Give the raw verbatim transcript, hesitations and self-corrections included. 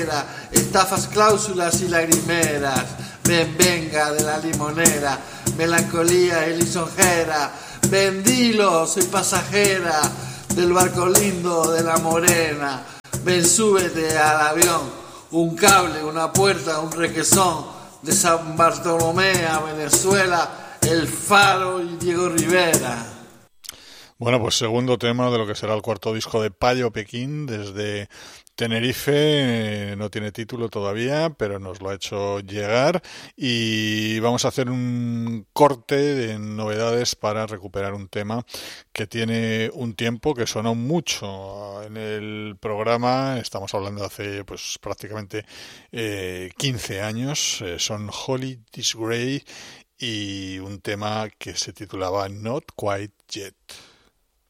Estafas, cláusulas y lagrimeras. Ven, venga de la limonera, melancolía y lisonjera. Ven, dilo, soy pasajera del barco lindo de la morena. Ven, súbete al avión, un cable, una puerta, un requesón. De San Bartolomé a Venezuela, El Faro y Diego Rivera. Bueno, pues segundo tema de lo que será el cuarto disco de Payo Pekín desde Tenerife. No tiene título todavía, pero nos lo ha hecho llegar y vamos a hacer un corte de novedades para recuperar un tema que tiene un tiempo que sonó mucho en el programa. Estamos hablando de hace pues prácticamente eh, quince años. Eh, son Holly Disgrace y un tema que se titulaba Not Quite Yet.